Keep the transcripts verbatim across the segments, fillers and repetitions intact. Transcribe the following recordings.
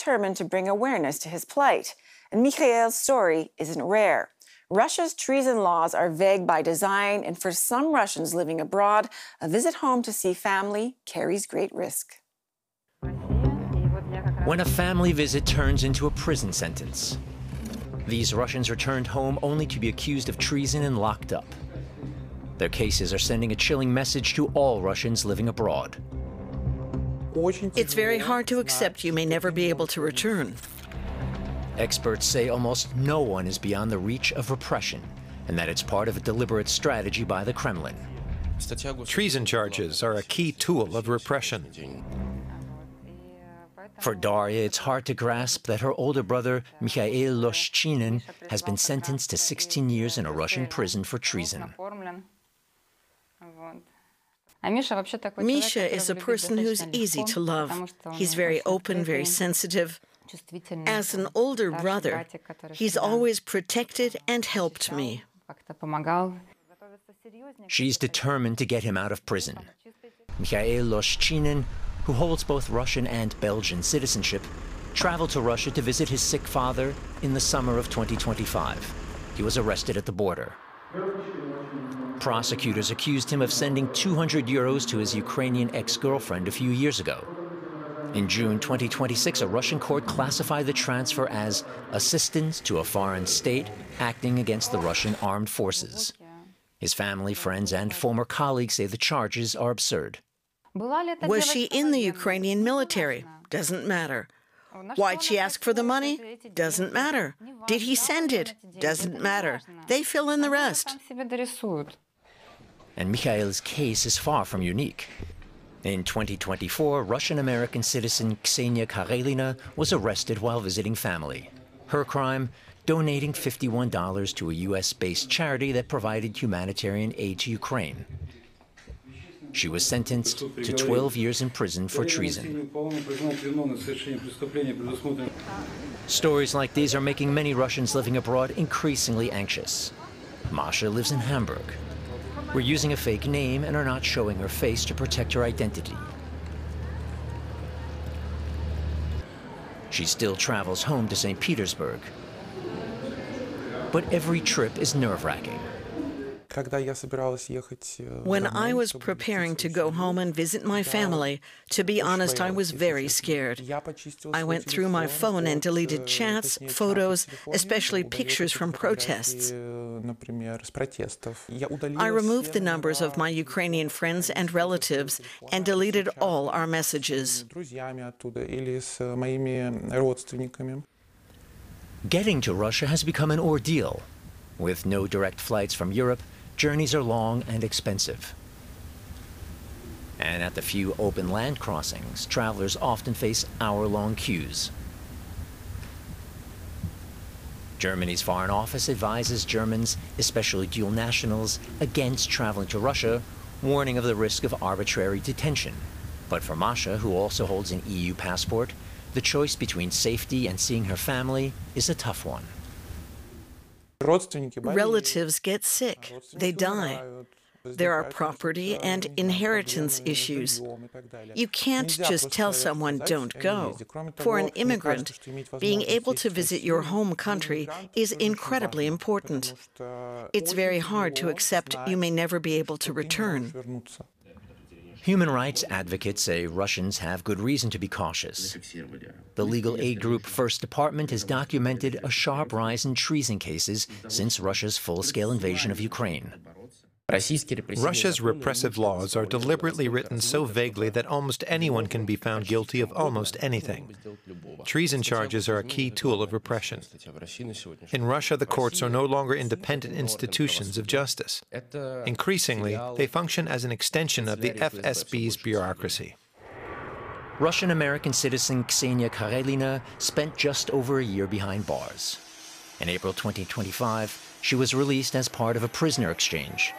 determined to bring awareness to his plight. And Mikhail's story isn't rare. Russia's treason laws are vague by design, and for some Russians living abroad, a visit home to see family carries great risk. When a family visit turns into a prison sentence, these Russians returned home only to be accused of treason and locked up. Their cases are sending a chilling message to all Russians living abroad. It's very hard to accept you may never be able to return. Experts say almost no one is beyond the reach of repression, and that it's part of a deliberate strategy by the Kremlin. Treason charges are a key tool of repression. For Daria, it's hard to grasp that her older brother, Mikhail Loshchinin, has been sentenced to sixteen years in a Russian prison for treason. Misha is a person who's easy to love. He's very open, very sensitive. As an older brother, he's always protected and helped me. She's determined to get him out of prison. Mikhail Loshchinin, who holds both Russian and Belgian citizenship, traveled to Russia to visit his sick father in the summer of twenty twenty-five. He was arrested at the border. Prosecutors accused him of sending two hundred euros to his Ukrainian ex-girlfriend a few years ago. In June twenty twenty-six, a Russian court classified the transfer as assistance to a foreign state acting against the Russian armed forces. His family, friends, and former colleagues say the charges are absurd. Was she in the Ukrainian military? Doesn't matter. Why'd she ask for the money? Doesn't matter. Did he send it? Doesn't matter. They fill in the rest. And Mikhail's case is far from unique. In twenty twenty-four, Russian-American citizen Ksenia Karelina was arrested while visiting family. Her crime? Donating fifty-one dollars to a U S-based charity that provided humanitarian aid to Ukraine. She was sentenced to twelve years in prison for treason. Stories like these are making many Russians living abroad increasingly anxious. Masha lives in Hamburg. We're using a fake name and are not showing her face to protect her identity. She still travels home to Saint Petersburg. But every trip is nerve-wracking. When I was preparing to go home and visit my family, to be honest, I was very scared. I went through my phone and deleted chats, photos, especially pictures from protests. I removed the numbers of my Ukrainian friends and relatives and deleted all our messages. Getting to Russia has become an ordeal. With no direct flights from Europe, journeys are long and expensive. And at the few open land crossings, travelers often face hour-long queues. Germany's Foreign Office advises Germans, especially dual nationals, against traveling to Russia, warning of the risk of arbitrary detention. But for Masha, who also holds an E U passport, the choice between safety and seeing her family is a tough one. Relatives get sick. They die. There are property and inheritance issues. You can't just tell someone, don't go. For an immigrant, being able to visit your home country is incredibly important. It's very hard to accept you may never be able to return. Human rights advocates say Russians have good reason to be cautious. The legal aid group First Department has documented a sharp rise in treason cases since Russia's full-scale invasion of Ukraine. Russia's repressive laws are deliberately written so vaguely that almost anyone can be found guilty of almost anything. Treason charges are a key tool of repression. In Russia, the courts are no longer independent institutions of justice. Increasingly, they function as an extension of the F S B's bureaucracy. Russian-American citizen Ksenia Karelina spent just over a year behind bars. In April twenty twenty-five, she was released as part of a prisoner exchange.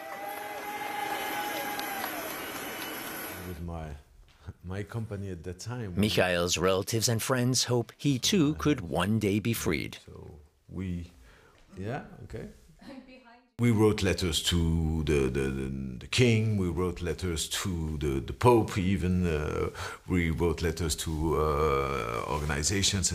With my, my company at that time. Mikhail's relatives and friends hope he too could one day be freed. So we, yeah, okay. We wrote letters to the, the, the, the king, we wrote letters to the, the Pope even, uh, we wrote letters to uh, organizations